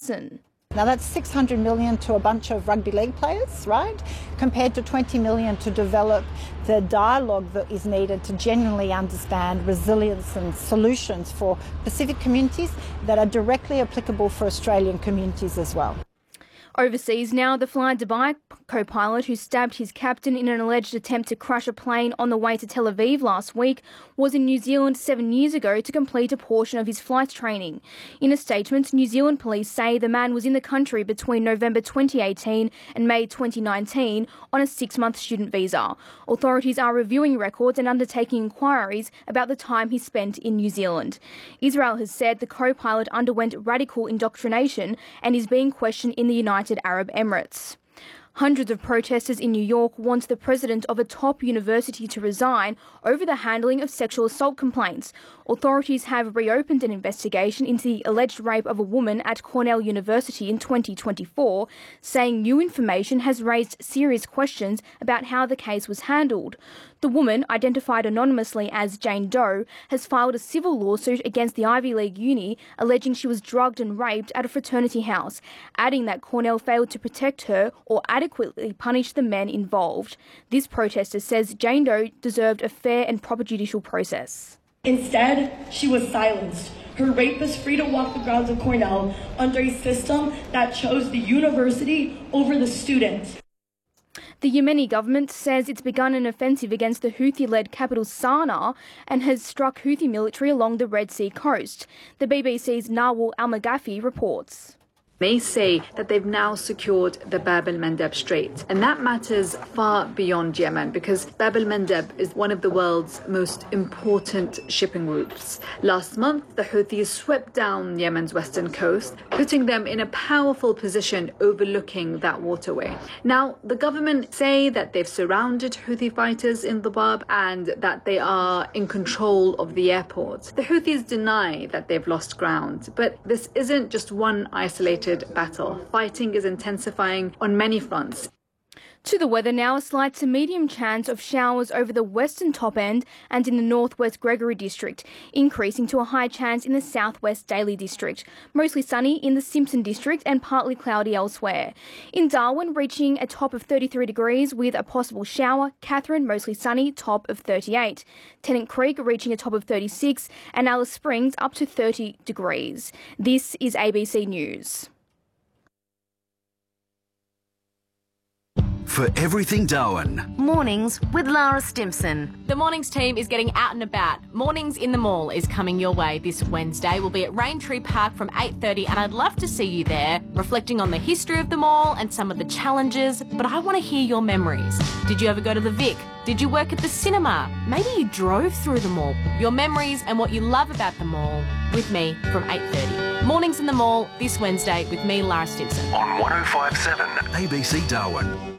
Johnson. Now that's 600 million to a bunch of rugby league players, right? Compared to 20 million to develop the dialogue that is needed to genuinely understand resilience and solutions for Pacific communities that are directly applicable for Australian communities as well. Overseas now, the Fly Dubai co-pilot who stabbed his captain in an alleged attempt to crash a plane on the way to Tel Aviv last week was in New Zealand 7 years ago to complete a portion of his flight training. In a statement, New Zealand police say the man was in the country between November 2018 and May 2019 on a 6-month student visa. Authorities are reviewing records and undertaking inquiries about the time he spent in New Zealand. Israel has said the co-pilot underwent radical indoctrination and is being questioned in the United Arab Emirates. Hundreds of protesters in New York want the president of a top university to resign over the handling of sexual assault complaints. Authorities have reopened an investigation into the alleged rape of a woman at Cornell University in 2024, saying new information has raised serious questions about how the case was handled. The woman, identified anonymously as Jane Doe, has filed a civil lawsuit against the Ivy League uni, alleging she was drugged and raped at a fraternity house, adding that Cornell failed to protect her or adequately punish the men involved. This protester says Jane Doe deserved a fair and proper judicial process. Instead, she was silenced. Her rapist free to walk the grounds of Cornell under a system that chose the university over the student. The Yemeni government says it's begun an offensive against the Houthi-led capital Sana'a and has struck Houthi military along the Red Sea coast. The BBC's Nawal Al-Maghafi reports. They say that they've now secured the Bab el-Mandeb Strait. And that matters far beyond Yemen because Bab el-Mandeb is one of the world's most important shipping routes. Last month, the Houthis swept down Yemen's western coast, putting them in a powerful position overlooking that waterway. Now, the government say that they've surrounded Houthi fighters in the Bab and that they are in control of the airport. The Houthis deny that they've lost ground, but this isn't just one isolated battle. Fighting is intensifying on many fronts. To the weather now, a slight to medium chance of showers over the western top end and in the northwest Gregory district, increasing to a high chance in the southwest Daly district. Mostly sunny in the Simpson district and partly cloudy elsewhere. In Darwin, reaching a top of 33 degrees with a possible shower. Katherine, mostly sunny, top of 38. Tennant Creek reaching a top of 36 and Alice Springs up to 30 degrees. This is ABC News. For everything Darwin. Mornings with Lara Stimson. The Mornings team is getting out and about. Mornings in the Mall is coming your way this Wednesday. We'll be at Raintree Park from 8:30 and I'd love to see you there, reflecting on the history of the mall and some of the challenges, but I want to hear your memories. Did you ever go to the Vic? Did you work at the cinema? Maybe you drove through the mall. Your memories and what you love about the mall with me from 8:30. Mornings in the Mall this Wednesday with me, Lara Stimson. On 105.7 ABC Darwin.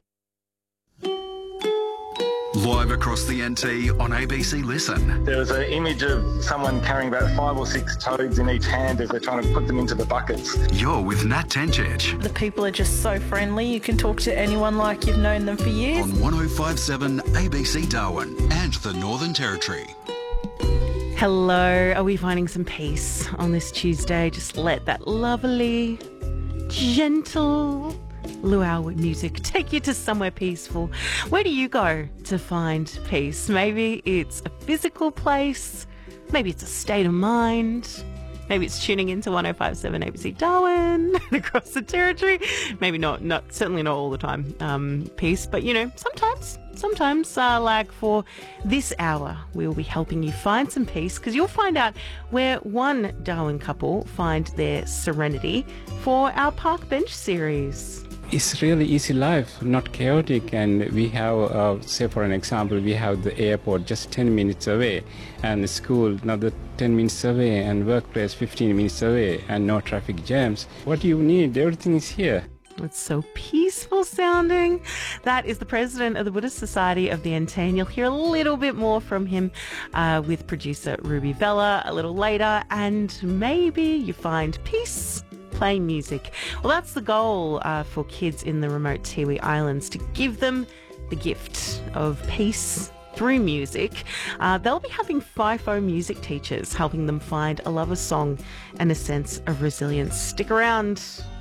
Live across the NT on ABC Listen. There was an image of someone carrying about 5 or 6 toads in each hand as they're trying to put them into the buckets. You're with Nat Tencic. The people are just so friendly. You can talk to anyone like you've known them for years. On 105.7 ABC Darwin and the Northern Territory. Hello, are we finding some peace on this Tuesday? Just let that lovely, gentle luau music take you to somewhere peaceful. Where do you go to find peace? Maybe it's a physical place, maybe it's a state of mind, maybe it's tuning into 105.7 ABC Darwin across the territory. Maybe not certainly not all the time peace, but you know, sometimes like for this hour, we'll be helping you find some peace because you'll find out where one Darwin couple find their serenity for our Park Bench series. It's really easy life, not chaotic, and we have, say for an example, we have the airport just 10 minutes away, and the school another 10 minutes away, and workplace 15 minutes away, and no traffic jams. What do you need? Everything is here. It's so peaceful sounding. That is the president of the Buddhist Society of the NT, and you'll hear a little bit more from him with producer Ruby Vella a little later, and maybe you find peace playing music. Well, that's the goal for kids in the remote Tiwi Islands, to give them the gift of peace through music. They'll be having FIFO music teachers helping them find a love of song and a sense of resilience. Stick around.